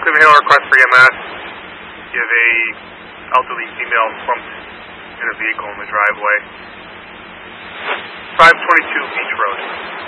Cleveland Halo request for EMS. You have a elderly female slumped in a vehicle in the driveway. 522 Beach Road.